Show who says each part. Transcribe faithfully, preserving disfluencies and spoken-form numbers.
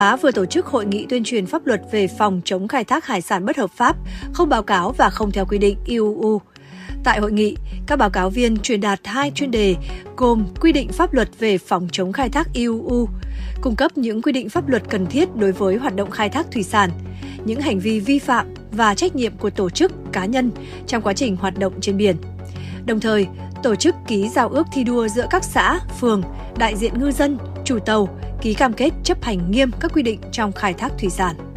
Speaker 1: Á vừa tổ chức hội nghị tuyên truyền pháp luật về phòng chống khai thác hải sản bất hợp pháp, không báo cáo và không theo quy định i u u. Tại hội nghị, các báo cáo viên truyền đạt hai chuyên đề gồm quy định pháp luật về phòng chống khai thác i u u, cung cấp những quy định pháp luật cần thiết đối với hoạt động khai thác thủy sản, những hành vi vi phạm và trách nhiệm của tổ chức, cá nhân trong quá trình hoạt động trên biển. Đồng thời, tổ chức ký giao ước thi đua giữa các xã, phường, đại diện ngư dân, chủ tàu, ký cam kết chấp hành nghiêm các quy định trong khai thác thủy sản.